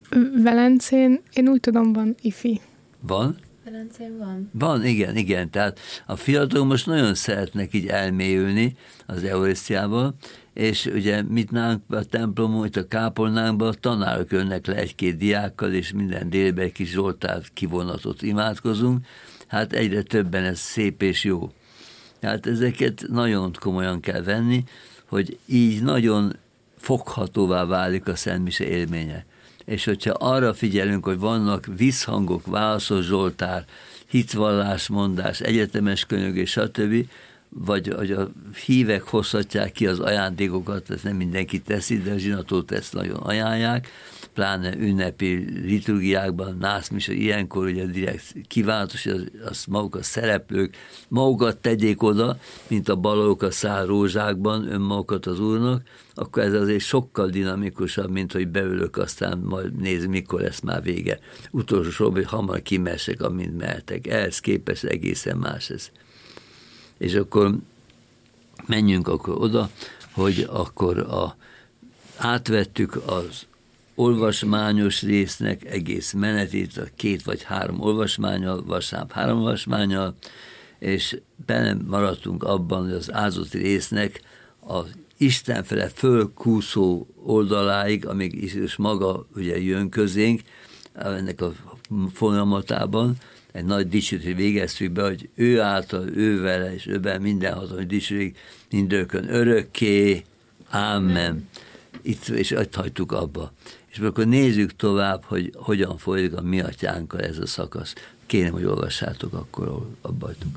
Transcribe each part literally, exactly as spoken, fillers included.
Velencén, én úgy tudom, van ifi. Van? Velencén van. Van, igen, igen. Tehát a fiatalok most nagyon szeretnek így elmélyülni az Eucharisztiával, és ugye mit nálunk a templomon, itt a kápolnánkban a tanárok jönnek le egy-két diákkal, és minden délben egy kis Zsoltár kivonatot imádkozunk. Hát egyre többen ez szép és jó. Tehát ezeket nagyon komolyan kell venni, hogy így nagyon foghatóvá válik a szentmise élménye. És hogyha arra figyelünk, hogy vannak visszhangok, válaszos Zsoltár, hitvallásmondás, egyetemes könyögés, stb., vagy hogy a hívek hozhatják ki az ajándékokat, ezt nem mindenki teszi, de a zsinatót ezt nagyon ajánlják, pláne ünnepi liturgiákban, nászmisa, ilyenkor ugye direkt kívánatos, az, az maguk a szereplők magukat tegyék oda, mint a balók a szál rózsákban önmagukat az Úrnak, akkor ez azért sokkal dinamikusabb, mint hogy beülök, aztán majd nézd, mikor lesz már vége. Utolsó sorban, hogy hamar kimesek, amint mehetek. Ehhez képest egészen más ez. És akkor menjünk akkor oda, hogy akkor a, átvettük az olvasmányos résznek egész menetét, a két vagy három olvasmányal, vasárnap három olvasmányal, és benne maradtunk abban, hogy az áldozati résznek az Isten fele fölkúszó oldaláig, amíg Jézus maga ugye jön közénk, ennek a folyamatában, egy nagy dicsőt végeztük be, hogy ő által, ő vele, és őben minden hatalmas dicsőség mindörökön örökké, ámen. Itt, és ott hagytuk abba. És akkor nézzük tovább, hogy hogyan folyik a mi atyánkkal ez a szakasz. Kérem, hogy olvassátok, akkor abba hagytuk.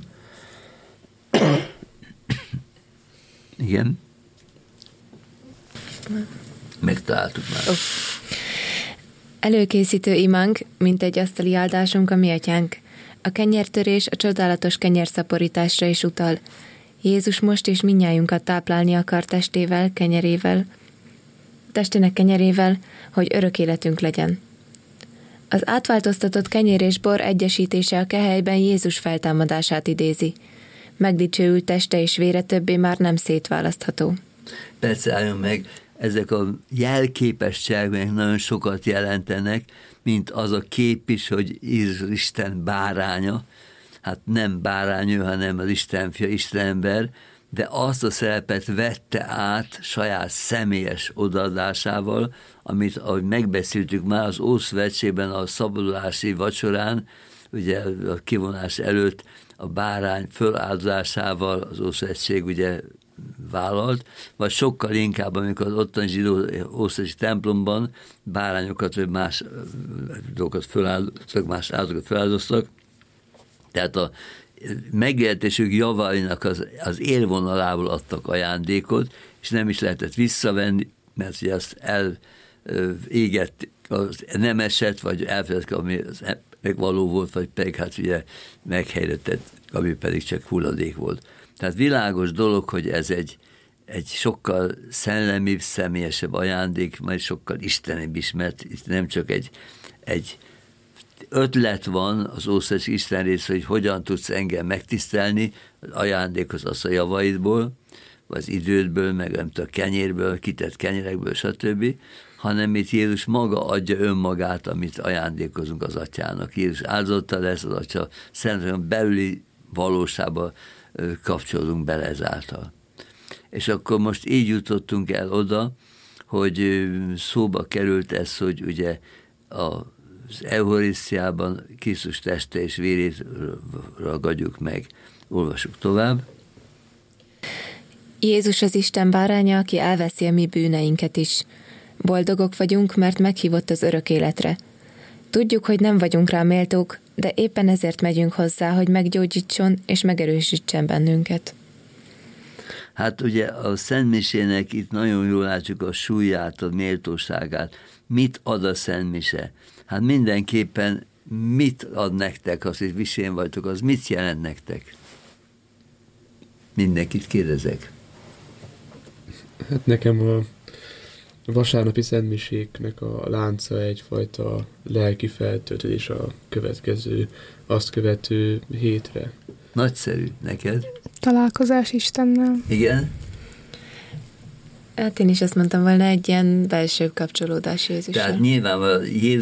Igen? Megtaláltuk már. Oh. Előkészítő imánk, mint egy asztali áldásunk a mi atyánk. A kenyértörés a csodálatos kenyérszaporításra is utal. Jézus most is mindnyájunkat táplálni akar testével, kenyerével, testének kenyerével, hogy örök életünk legyen. Az átváltoztatott kenyér és bor egyesítése a kehelyben Jézus feltámadását idézi. Megdicsőült teste és vére többé már nem szétválasztható. Persze álljon meg, ezek a jelképes cselekmények nagyon sokat jelentenek, mint az a kép is, hogy Isten báránya, hát nem bárány ő, hanem az Isten fia, Isten ember, de azt a szerepet vette át saját személyes odaadásával, amit, ahogy megbeszéltük már az Ószövetségben a szabadulási vacsorán, ugye a kivonás előtt a bárány föláldozásával az Ószövetség ugye vállalt, vagy sokkal inkább, amikor az ottani zsidó ószövetség templomban bárányokat vagy más dolgokat föláldoztak, más áldozatokat feláldoztak. Tehát a megélhetésük javainak az, az élvonalából adtak ajándékot, és nem is lehetett visszavenni, mert ugye azt elégett, az nem esett, vagy elfeledkezett, ami az megvaló volt, vagy pedig hát ugye meghelyrettett, ami pedig csak hulladék volt. Tehát világos dolog, hogy ez egy, egy sokkal szellemibb, személyesebb ajándék, majd sokkal istenibb is, mert itt nem csak egy, egy ötlet van az Ószövetség Isten része, hogy hogyan tudsz engem megtisztelni, az ajándékhoz az a javaidból, vagy az idődből, meg nem tudom, a kenyérből, kitett kenyerekből, stb., hanem itt Jézus maga adja önmagát, amit ajándékozunk az atyának. Jézus áldozata lesz, az atya szerintem belüli valóságba kapcsolódunk bele ezáltal. És akkor most így jutottunk el oda, hogy szóba került ez, hogy ugye az Eucharisztiában Krisztus teste és vérét ragadjuk meg. Olvassuk tovább. Jézus az Isten báránya, aki elveszi a mi bűneinket is. Boldogok vagyunk, mert meghívott az örök életre. Tudjuk, hogy nem vagyunk rá méltók, de éppen ezért megyünk hozzá, hogy meggyógyítson és megerősítsen bennünket. Hát ugye a szentmisének itt nagyon jól látjuk a súlyát, a méltóságát. Mit ad a szentmise? Hát mindenképpen mit ad nektek, az, hogy visén vagytok, az mit jelent nektek? Mindenkit kérdezek. Hát nekem a vasárnapi szentmiséknek a lánca egyfajta lelki feltöltés a következő, azt követő hétre. Nagyszerű. Neked? Találkozás Istennel. Igen? Hát én is azt mondtam volna, egy ilyen belső kapcsolódás Jézussal. Tehát nyilván Jézus